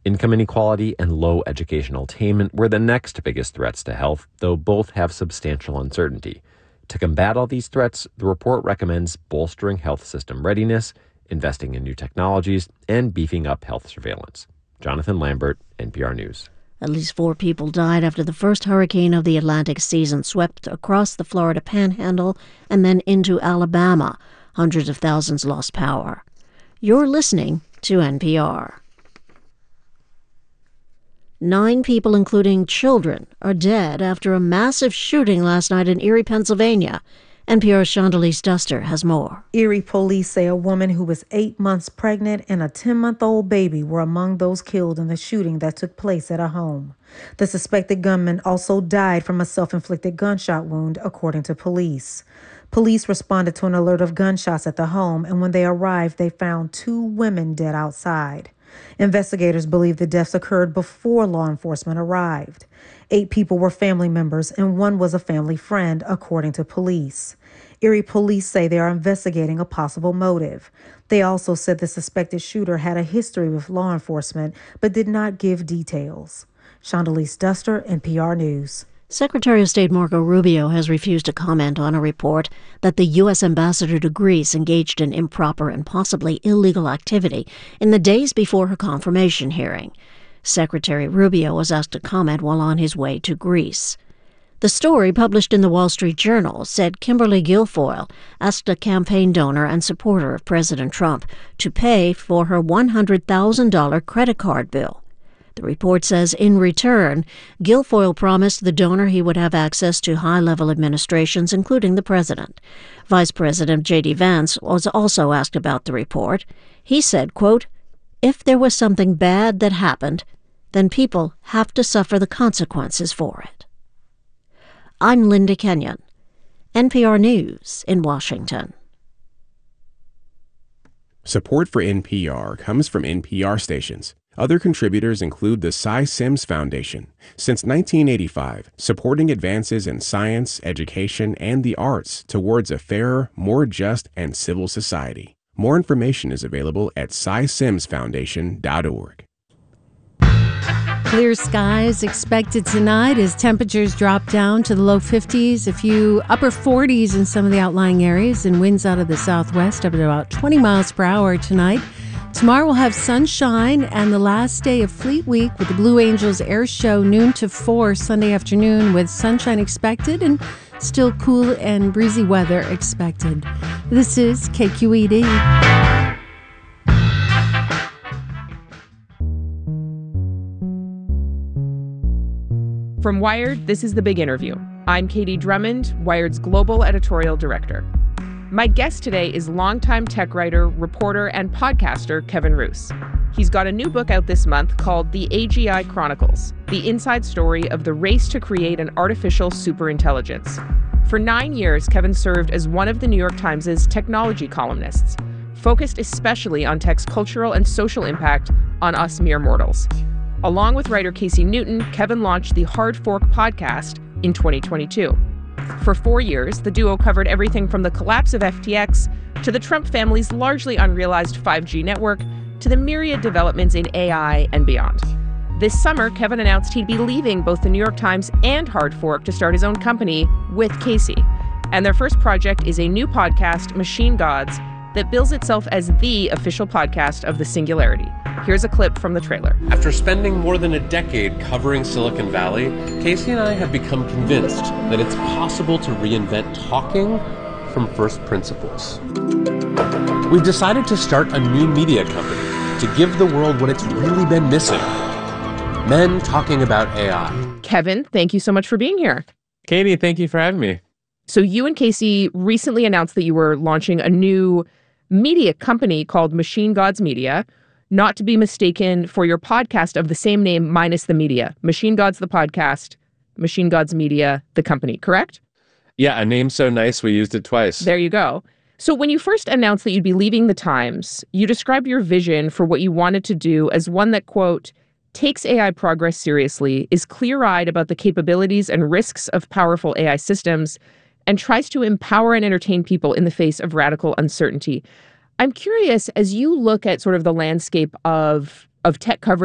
Income inequality and low educational attainment were the next biggest threats to health, though both have substantial uncertainty. To combat all these threats, the report recommends bolstering health system readiness, investing in new technologies, and beefing up health surveillance. Jonathan Lambert, NPR News. At least 4 people died after the first hurricane of the Atlantic season swept across the Florida Panhandle and then into Alabama. Hundreds of thousands lost power. You're listening to NPR. 9 people, including children, are dead after a massive shooting last night in Erie, Pennsylvania. NPR's Chandalise Duster has more. Erie police say a woman who was 8 months pregnant and a 10-month-old baby were among those killed in the shooting that took place at a home. The suspected gunman also died from a self-inflicted gunshot wound, according to police. Police responded to an alert of gunshots at the home, and when they arrived, they found 2 women dead outside. Investigators believe the deaths occurred before law enforcement arrived. 8 people were family members and 1 was a family friend, according to police. Erie police say they are investigating a possible motive. They also said the suspected shooter had a history with law enforcement, but did not give details. Chandalise Duster, NPR News. Secretary of State Marco Rubio has refused to comment on a report that the U.S. ambassador to Greece engaged in improper and possibly illegal activity in the days before her confirmation hearing. Secretary Rubio was asked to comment while on his way to Greece. The story, published in the Wall Street Journal, said Kimberly Guilfoyle asked a campaign donor and supporter of President Trump to pay for her $100,000 credit card bill. The report says in return, Guilfoyle promised the donor he would have access to high-level administrations, including the president. Vice President J.D. Vance was also asked about the report. He said, quote, "If there was something bad that happened, then people have to suffer the consequences for it." I'm Linda Kenyon, NPR News in Washington. Support for NPR comes from NPR stations. Other contributors include the Cy Sims Foundation. Since 1985, supporting advances in science, education, and the arts towards a fairer, more just, and civil society. More information is available at cysimsfoundation.org. Clear skies expected tonight as temperatures drop down to the low 50s, a few upper 40s in some of the outlying areas, and winds out of the southwest up at about 20 miles per hour tonight. Tomorrow we'll have sunshine and the last day of Fleet Week with the Blue Angels Air Show noon to 4 Sunday afternoon with sunshine expected and still cool and breezy weather expected. This is KQED. From Wired, this is The Big Interview. I'm Katie Drummond, Wired's global editorial director. My guest today is longtime tech writer, reporter, and podcaster Kevin Roose. He's got a new book out this month called The AGI Chronicles, the inside story of the race to create an artificial superintelligence. For 9 years, Kevin served as one of the New York Times' technology columnists, focused especially on tech's cultural and social impact on us mere mortals. Along with writer Casey Newton, Kevin launched the Hard Fork podcast in 2022. For 4 years, the duo covered everything from the collapse of FTX to the Trump family's largely unrealized 5G network to the myriad developments in AI and beyond. This summer, Kevin announced he'd be leaving both the New York Times and Hard Fork to start his own company with Casey. And their first project is a new podcast, Machine Gods, that bills itself as the official podcast of the Singularity. Here's a clip from the trailer. After spending more than a decade covering Silicon Valley, Casey and I have become convinced that it's possible to reinvent talking from first principles. We've decided to start a new media company to give the world what it's really been missing: men talking about AI. Kevin, thank you so much for being here. Katie, thank you for having me. So you and Casey recently announced that you were launching a new media company called Machine Gods Media, not to be mistaken for your podcast of the same name minus the media. Machine Gods, the podcast, Machine Gods Media, the company, correct? Yeah, a name so nice we used it twice. There you go. So when you first announced that you'd be leaving the Times, you described your vision for what you wanted to do as one that, quote, takes AI progress seriously, is clear-eyed about the capabilities and risks of powerful AI systems, and tries to empower and entertain people in the face of radical uncertainty. I'm curious, as you look at sort of the landscape of tech coverage